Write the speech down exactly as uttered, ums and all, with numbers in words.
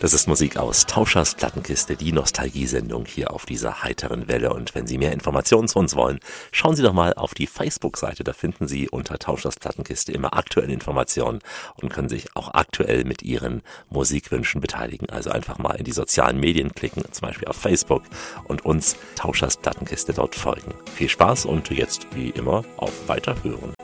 Das ist Musik aus Tauschers Plattenkiste, die Nostalgiesendung hier auf dieser heiteren Welle. Und wenn Sie mehr Informationen zu uns wollen, schauen Sie doch mal auf die Facebook-Seite. Da finden Sie unter Tauschers Plattenkiste immer aktuelle Informationen und können sich auch aktuell mit Ihren Musikwünschen beteiligen. Also einfach mal in die sozialen Medien klicken, zum Beispiel auf Facebook, und uns Tauschers Plattenkiste dort folgen. Viel Spaß und jetzt wie immer auf Weiterhören.